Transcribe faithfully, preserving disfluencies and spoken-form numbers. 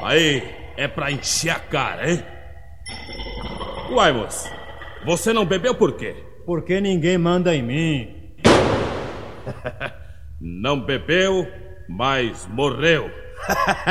Aí, é pra encher a cara, hein? Uai, moço, você não bebeu por quê? Porque ninguém manda em mim. Não bebeu, mas morreu.